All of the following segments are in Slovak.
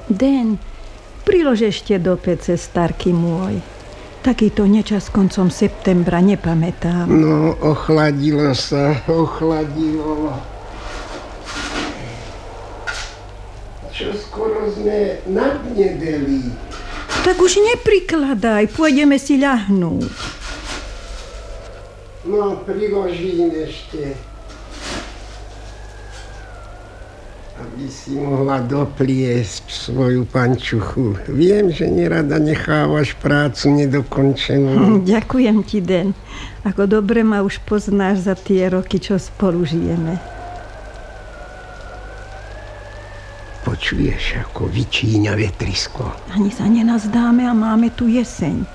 Den, prilož ešte do pece, starky môj. Takýto nečas koncom septembra nepamätám. No, ochladilo sa, ochladilo. Čo skoro sme nadnedeli. Tak už neprikladaj, pôjdeme si ľahnúť. No, priložím ešte. Aby si mohla dopliesť svoju pančuchu. Viem, že nerada nechávaš prácu nedokončenú. Ďakujem ti, Den. Ako dobre ma už poznáš za tie roky, čo spolu žijeme. Počuješ, ako vyčíňa vetrisko. Ani sa nenazdáme a máme tu jeseň.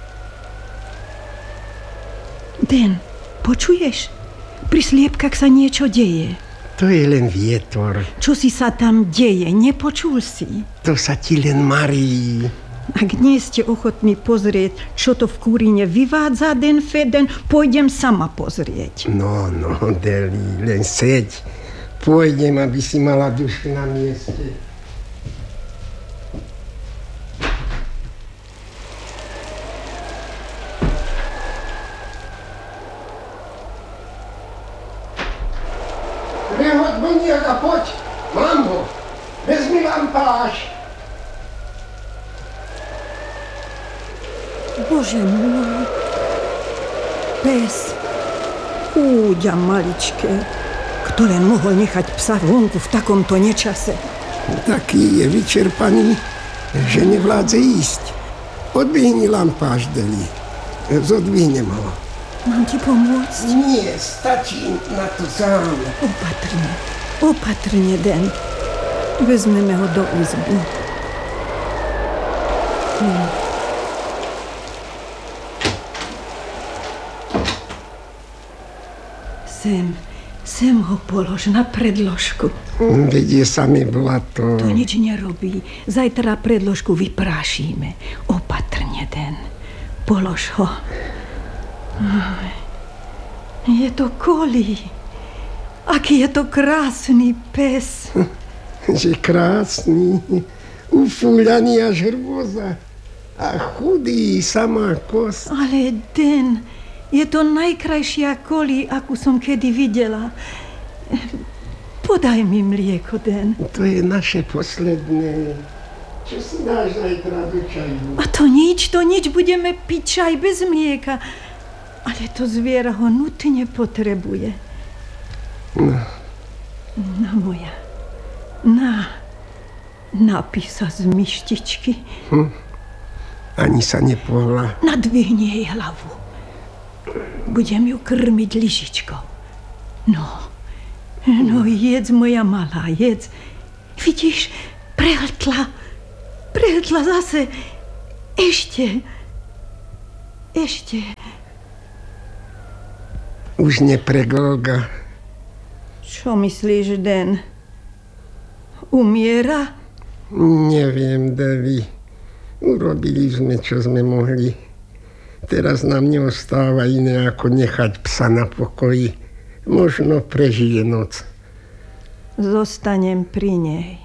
Den, počuješ? Pri sliepkach sa niečo deje. To je len vietor. Čo si sa tam deje? Nepočul si? To sa ti len marí. Ak nie ste ochotní pozrieť, čo to v Kúrine vyvádza den Feden, pôjdem sama pozrieť. No, Deli, len seď. Pôjdem, aby si mala dušu na mieste. Prehoď boniak a poď. Mám ho. Vezmi lampáš. Bože môj. Pes. Úďa maličké. Kto len mohol nechať psa vonku v takomto nečase? Taký je vyčerpaný, že nevládze ísť. Odvihni lampáš, Deli. Zodvihnem ho. Mám ti pomôcť? Nie, stačí na to sám. Opatrne, Den. Vezmeme ho do izby. Sem ho polož na predložku. Veď je samé blato. To nič nerobí. Zajtra predložku vyprášime. Opatrne, Den. Polož ho. Je to Koli. Aký je to krásny pes. Že krásny. Ufúľaný až hrôza. A chudý, samá kost. Ale Den, je to najkrajšia Koli, akú som kedy videla. Podaj mi mlieko, Den. To je naše posledné. Čo si dáš zajtra do čaju? A to nič. Budeme piť čaj bez mlieka. Ale to zviera ho nutne potrebuje. No moja. Napí sa z myštičky. Ani sa nepohla. Nadvihni jej hlavu. Budem ju krmiť lyžičkou. No, jedz, moja malá, jedz. Vidíš, prehltla zase. Ešte. Už nepreglga. Čo myslíš, Den? Umiera? Neviem, Devi. Urobili sme, čo sme mohli. Teraz nám neostáva iné, ako nechať psa na pokoji. Možno prežije noc. Zostanem pri nej.